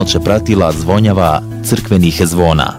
će pratila zvonjava crkvenih zvona.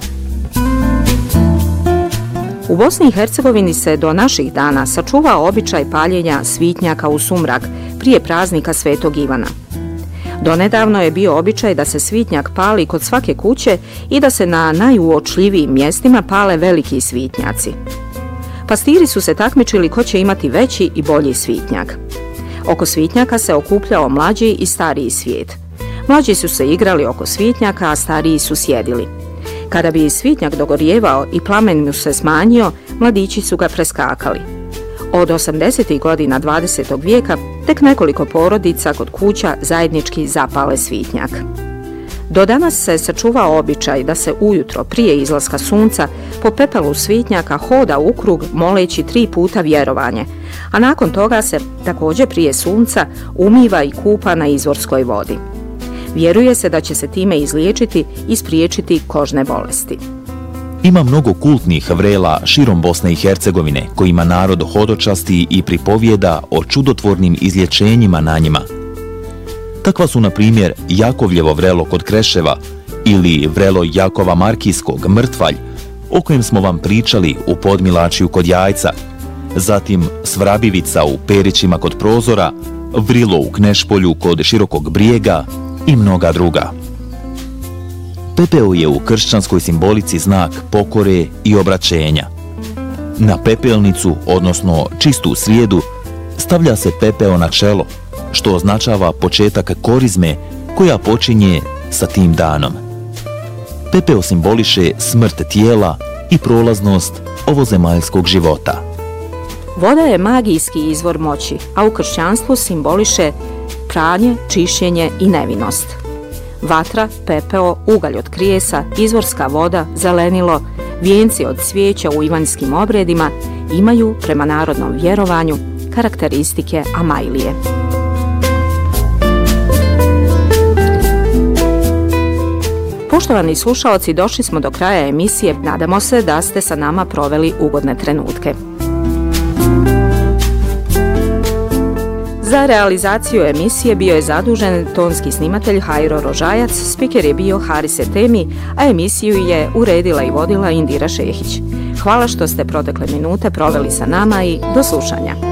U Bosni i Hercegovini se do naših dana sačuvao običaj paljenja svitnjaka u sumrak prije praznika Svetog Ivana. Donedavno je bio običaj da se svitnjak pali kod svake kuće i da se na najuočljivijim mjestima pale veliki svitnjaci. Pastiri su se takmičili ko će imati veći i bolji svitnjak. Oko svitnjaka se okupljao mlađi i stariji svijet. Mlađi su se igrali oko svitnjaka, a stariji su sjedili. Kada bi svitnjak dogorjevao i plamen mu se smanjio, mladići su ga preskakali. Od 80. godina 20. vijeka tek nekoliko porodica kod kuća zajednički zapale svitnjak. Do danas se sačuvao običaj da se ujutro prije izlaska sunca po pepelu svitnjaka hoda u krug moleći 3 puta vjerovanje, a nakon toga se također prije sunca umiva i kupa na izvorskoj vodi. Vjeruje se da će se time izliječiti i spriječiti kožne bolesti. Ima mnogo kultnih vrela širom Bosne i Hercegovine kojima narod hodočasti i pripovijeda o čudotvornim izlječenjima na njima. Takva su, na primjer, Jakovljevo vrelo kod Kreševa ili vrelo Jakova Markijskog Mrtvalj, o kojem smo vam pričali u Podmilačiju kod Jajca, zatim Svrabivica u Perićima kod Prozora, vrilo u Knešpolju kod Širokog Brijega i mnoga druga. Pepeo je u kršćanskoj simbolici znak pokore i obraćenja. Na pepelnicu, odnosno čistu srijedu, stavlja se pepeo na čelo, što označava početak korizme koja počinje sa tim danom. Pepeo simboliše smrt tijela i prolaznost ovozemaljskog života. Voda je magijski izvor moći, a u kršćanstvu simboliše pranje, čišćenje i nevinost. Vatra, pepeo, ugalj od krijesa, izvorska voda, zelenilo, vijenci od cvijeća u ivanjskim obredima imaju, prema narodnom vjerovanju, karakteristike Amajlije. Poštovani slušaoci, došli smo do kraja emisije. Nadamo se da ste sa nama proveli ugodne trenutke. Za realizaciju emisije bio je zadužen tonski snimatelj Hajro Rožajac, spiker je bio Haris Etemi, a emisiju je uredila i vodila Indira Šehić. Hvala što ste protekle minute proveli sa nama i do slušanja.